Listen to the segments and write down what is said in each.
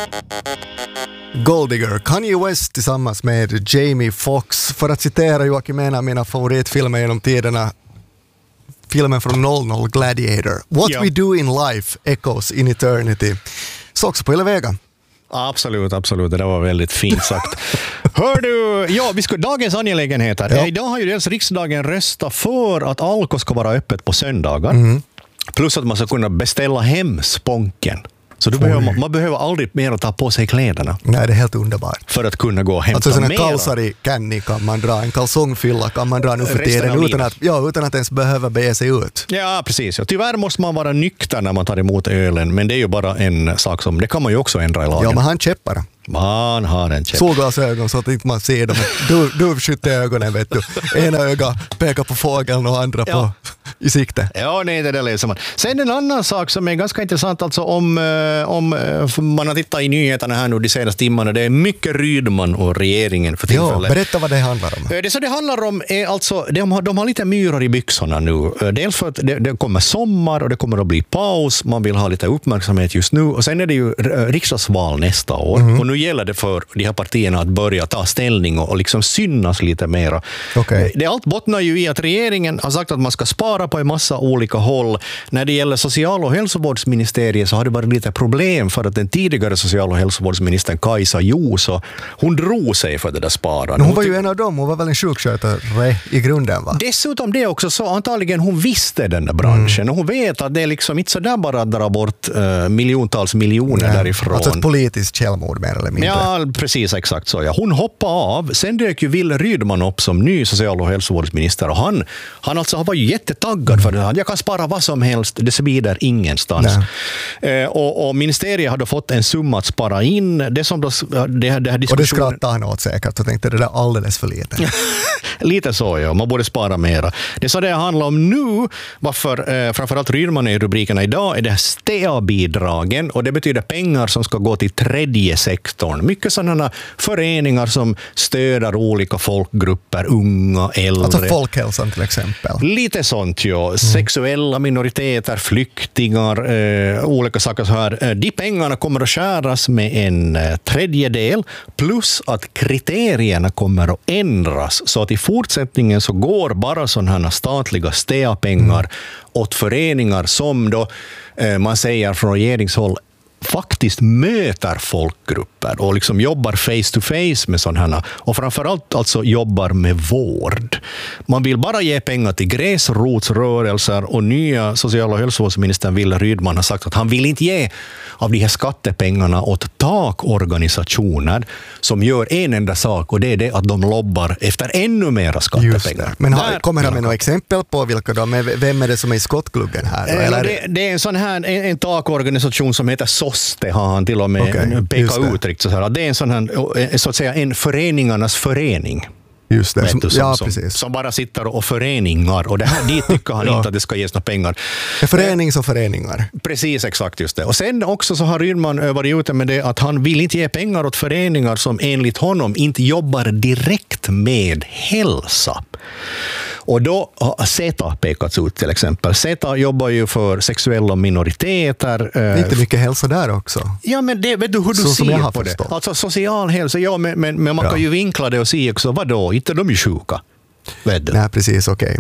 Gold Digger, Kanye West tillsammans med Jamie Foxx. För att citera Joakim, en av mina favoritfilmer genom tiderna, filmen från 00, Gladiator. What we do in life echoes in eternity. Så också på hela vägen. Absolut, det där var väldigt fint sagt. Hör du, ja, vi ska dagens angelägenheter. Ja. Idag har ju dels riksdagen röstat för att Alko ska vara öppet på söndagar. Plus att man ska kunna beställa hem sponken. Så man behöver aldrig mer ta på sig kläderna. Nej, det är helt underbart. För att kunna gå och hämta alltså, mera. Kalsar i canny kan man dra, en kalsongfylla kan man dra nu för tiden utan att ens behöva bege sig ut. Ja, precis. Ja, tyvärr måste man vara nykter när man tar emot ölen, men det är ju bara en sak som, det kan man ju också ändra i lagen. Ja, men han käppar. Man har en käpp. Solglasögon så att inte man ser dem. Du skjuter ögonen, vet du. Ena öga pekar på fågeln och andra på i sikte. Ja, nej, det där läser man. Sen en annan sak som är ganska intressant, alltså om man har tittat i nyheterna här nu de senaste timmarna, det är mycket Rydman och regeringen för tillfället. Ja, berätta vad det handlar om. Det som det handlar om är alltså, de har lite myror i byxorna nu. Dels för att det kommer sommar och det kommer att bli paus, man vill ha lite uppmärksamhet just nu, och sen är det ju riksdagsval nästa år. Och nu gäller det för de här partierna att börja ta ställning och liksom synas lite mera. Okay. Det allt bottnar ju i att regeringen har sagt att man ska spara på en massa olika håll. När det gäller social- och hälsovårdsministeriet så har det varit lite problem för att den tidigare social- och hälsovårdsministern Kajsa Juuso, hon drog sig för det där sparandet. Hon var ju en av dem, hon var väl en sjukskötare i grunden, va? Dessutom det också, så antagligen hon visste den där branschen och hon vet att det är liksom inte så där bara att dra bort miljontals miljoner därifrån. Alltså ett politiskt källmord mer eller mindre. Ja, precis, exakt så. Ja. Hon hoppade av. Sen dök ju Wille Rydman upp som ny social- och hälsovårdsminister och han alltså var ju jättetaggad för det. Jag kan spara vad som helst, det svider ingenstans. Och ministeriet hade fått en summa att spara in. Det som då, det här diskussionen... Och det skrattade han åt säkert och tänkte det där alldeles för lite. Lite så, ja. Man borde spara mera. Det är så det handlar om nu. Varför framförallt Rydman är i rubrikerna idag är det STEA-bidragen, och det betyder pengar som ska gå till tredje sektorn. Mycket sådana föreningar som stöder olika folkgrupper, unga, äldre. Alltså folkhälsan till exempel. Lite sånt, ja. Sexuella minoriteter, flyktingar, olika saker så här. De pengarna kommer att skäras med en tredjedel, plus att kriterierna kommer att ändras så att i fortsättningen så går bara sådana här statliga STEA-pengar åt föreningar som då man säger från regeringshåll faktiskt möter folkgrupper och liksom jobbar face to face med sådana här, och framförallt alltså jobbar med vård. Man vill bara ge pengar till gräsrotsrörelser, och nya social- och hälsovårdsministern Wille Rydman har sagt att han vill inte ge av de här skattepengarna åt takorganisationer som gör en enda sak, och det är det att de lobbar efter ännu mera skattepengar. Men kommer han med några exempel på vilka vem är det som är i skottgluggen här? Eller? Det är en sån här en takorganisation som heter SOSTE, har han till och med pekat uttryckt så här. Det är en sån här, så att säga, en föreningarnas förening. Just det, som bara sitter och föreningar, och det här dit tycker han inte att det ska ges några pengar. Förening som föreningar. Precis, exakt, just det. Och sen också så har Rydman varit ute med det att han vill inte ge pengar åt föreningar som enligt honom inte jobbar direkt med hälsa. Och då har CETA pekats ut till exempel. CETA jobbar ju för sexuella minoriteter. Inte mycket hälsa där också. Ja, men det, vet du hur du ser på det? Alltså social hälsa, ja, men man kan ju vinkla det och se också, vadå? Inte de är sjuka. Nej, precis, okej.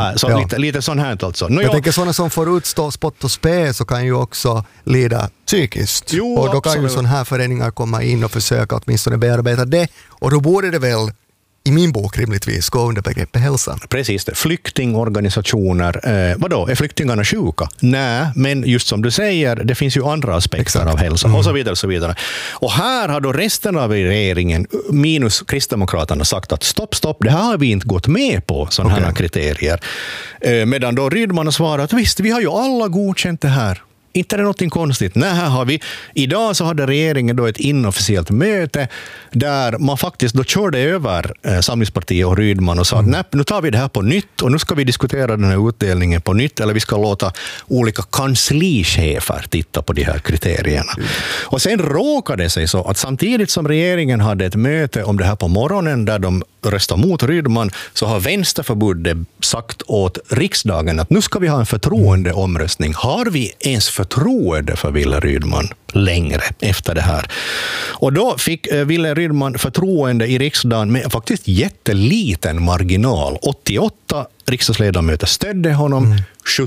Lite sån här alltså. Jag tänker sådana som får utstå spott och spä så kan ju också lida psykiskt. Jo, och då kan ju sådana här föreningar komma in och försöka åtminstone bearbeta det. Och då borde det väl i min bok rimligtvis gå under begreppet hälsa. Precis det. Flyktingorganisationer. Vadå? Är flyktingarna sjuka? Nej, men just som du säger, det finns ju andra aspekter av hälsa. Och så vidare, och så vidare. Och här har då resten av regeringen, minus Kristdemokraterna, sagt att stopp, det här har vi inte gått med på, sådana här kriterier. Medan då Rydman har svarat, visst, vi har ju alla godkänt det här. Inte är det något konstigt. Nej, här har vi. Idag så hade regeringen då ett inofficiellt möte där man faktiskt då körde över Samlingspartiet och Rydman och sa att nej, nu tar vi det här på nytt och nu ska vi diskutera den här utdelningen på nytt, eller vi ska låta olika kanslichefer titta på de här kriterierna. Och sen råkade det sig så att samtidigt som regeringen hade ett möte om det här på morgonen där de röstade mot Rydman, så har Vänsterförbundet sagt åt riksdagen att nu ska vi ha en förtroendeomröstning. Har vi ens förtroende förtroende för Wille Rydman längre efter det här. Och då fick Wille Rydman förtroende i riksdagen med faktiskt jätteliten marginal. 88 riksdagsledamöter stödde honom,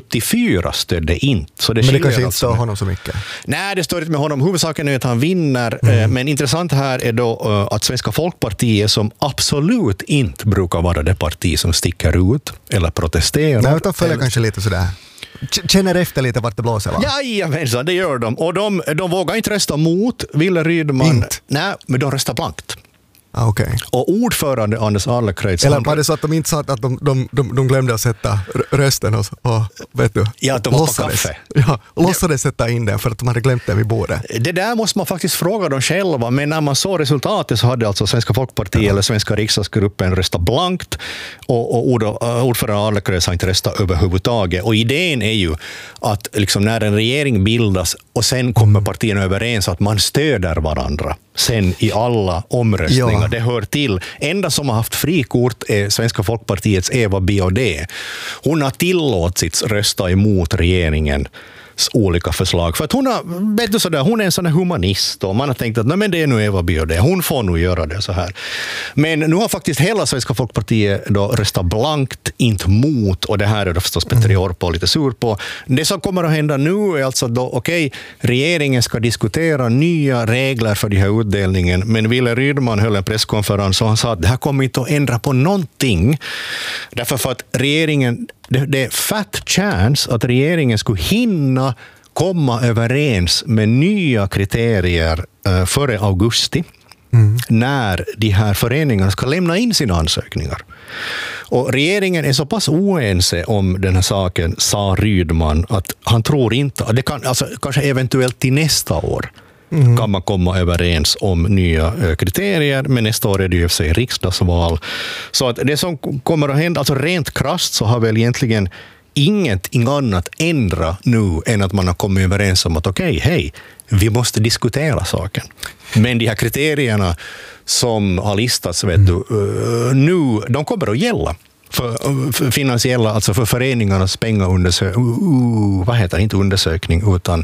74 stödde inte. Så det men det kanske inte stör honom så mycket? Nej, det står inte med honom. Huvudsaken är att han vinner. Men intressant här är då att Svenska Folkpartiet, som absolut inte brukar vara det parti som sticker ut eller protesterar. Nej, utan följer kanske lite sådär. Känner efter lite vart det blåser, va? Jajamensan, det gör de. Och de vågar inte rösta mot Wille Rydman. Inte? Nej, men de röstar blankt. Okay. Och ordförande Anders Adlercreutz... Eller var det så att de inte sa att de glömde att sätta rösten och vet du, ja, de låtsades, kaffe. Ja, och låtsades sätta in den för att de hade glömt det vid bordet. Det där måste man faktiskt fråga dem själva, men när man såg resultatet så hade alltså Svenska Folkpartiet eller Svenska riksdagsgruppen röstat blankt och ordförande Adlercreutz har inte röstat överhuvudtaget. Och idén är ju att liksom när en regering bildas och sen kommer partierna överens att man stöder varandra sen i alla omröstningar. Ja. Det hör till. Enda som har haft frikort är Svenska Folkpartiets Eva Biaudet. Hon har tillåtits rösta emot regeringens olika förslag. För att hon är en sån här humanist och man har tänkt att nej, men det är nu Eva Biaudet. Hon får nog göra det så här. Men nu har faktiskt hela Svenska Folkpartiet då röstat blankt, inte mot, och det här är då förstås Petteri Orpo lite sur på. Det som kommer att hända nu är alltså då, regeringen ska diskutera nya regler för den här utdelningen, men Wille Rydman höll en presskonferens och han sa att det här kommer inte att ändra på någonting. Därför för att regeringen, det är fat chance att regeringen skulle hinna komma överens med nya kriterier före augusti när de här föreningarna ska lämna in sina ansökningar. Och regeringen är så pass oense om den här saken, sa Rydman, att han tror inte, det kan, alltså, kanske eventuellt till nästa år kan man komma överens om nya kriterier, men nästa år är det ju för sig riksdagsval. Så att det som kommer att hända, alltså rent krasst så har väl egentligen ingenting annat ändra nu än att man har kommit överens om att hej, vi måste diskutera saken. Men de här kriterierna som har listats nu, de kommer att gälla för finansiella, alltså för föreningarnas inte undersökning utan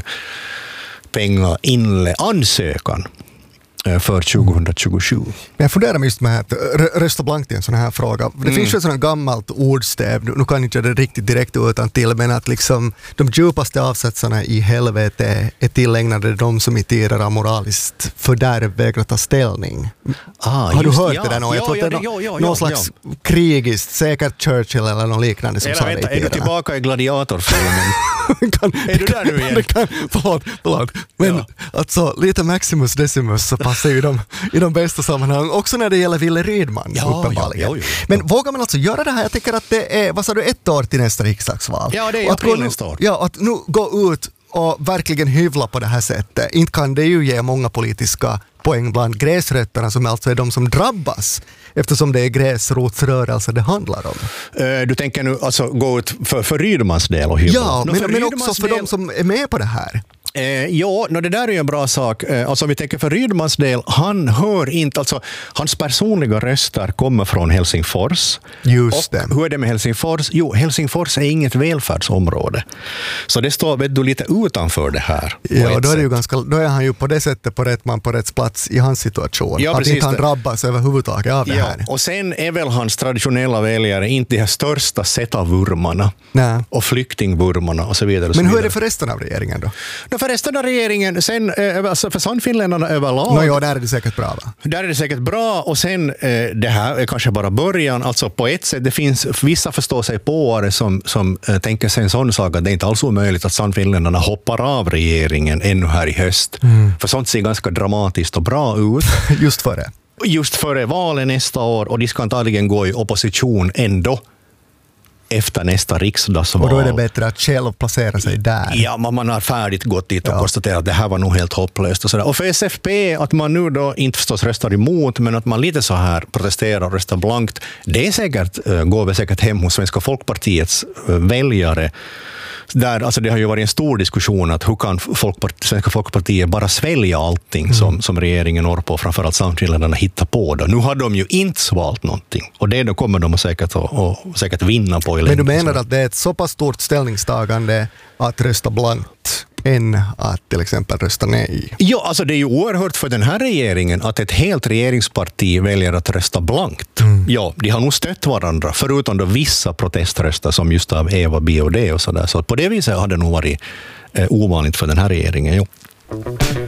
ansökan för 2027. Jag funderar just med att rösta blankt i en sån här fråga. Det finns ju ett sådant gammalt ordstäv, nu kan jag inte göra det riktigt direkt utan till, men att liksom de djupaste avsättsarna i helvete är tillägnade de som i tider av moraliskt fördärv vägrar ta ställning. Har du hört det där någon? Jag tror att det är någon slags krigiskt, säkert Churchill eller någon liknande som sa det i tiderna. Är du tillbaka i gladiatorfilmen? Är du där nu igen? Förlåt. Men alltså, lite Maximus Decimus så passar ju i de bästa sammanhang. Också när det gäller Wille Rydman, uppenbarligen. Men vågar man alltså göra det här? Jag tycker att det är, vad sa du, 1 år till nästa riksdagsval. Ja, det är april nästa år. Ja, att nu gå ut och verkligen hyvla på det här sättet. Inte kan det ju ge många politiska poäng bland gräsrötterna som alltså är de som drabbas, eftersom det är gräsrotsrörelser det handlar om. Du tänker nu alltså gå ut för Rydmans del och hyvla? Ja, men också för de som är med på det här. Det där är ju en bra sak. Alltså om vi tänker för Rydmans del, han hör inte, alltså hans personliga röster kommer från Helsingfors. Just det. Hur är det med Helsingfors? Jo, Helsingfors är inget välfärdsområde. Så det står lite utanför det här. Ja, då är han ju på det sättet på rätt man på rätt plats i hans situation. Ja, att inte han drabbas överhuvudtaget av det här. Och sen är väl hans traditionella väljare inte de här största sättarvurmarna och flyktingvurmarna och så vidare. Men hur är det för resten av regeringen då? För resten av regeringen, sen alltså för Sannfinländarna överlag. Där är det säkert bra, va? Där är det säkert bra, och sen det här är kanske bara början. Alltså på ett sätt, det finns vissa förstår sig på som tänker sig en sån sak att det är inte alls omöjligt att Sannfinländarna hoppar av regeringen ännu här i höst. För sånt ser ganska dramatiskt och bra ut. Just före valet nästa år, och de ska antagligen gå i opposition ändå efter nästa riksdagsval. Och då är det bättre att själv placera sig där. Ja, man har färdigt gått dit och konstaterat att det här var nog helt hopplöst. Och sådär. Och för SFP, att man nu då inte förstås röstar emot, men att man lite så här protesterar och röstar blankt, det är säkert, går väl säkert hem hos Svenska Folkpartiets väljare. Där, alltså det har ju varit en stor diskussion att hur kan Svenska Folkpartiet bara svälja allting som regeringen Orpo och framförallt Sannfinländarna hittar på. Då. Nu har de ju inte svalt någonting, och det då kommer de säkert vinna på. Men du menar att det är ett så pass stort ställningstagande att rösta blankt än att till exempel rösta nej? Ja, alltså det är ju oerhört för den här regeringen att ett helt regeringsparti väljer att rösta blankt. Ja, de har nog stött varandra, förutom då vissa proteströster som just av Eva B och det och sådär. Så på det viset har det nog varit ovanligt för den här regeringen, jo.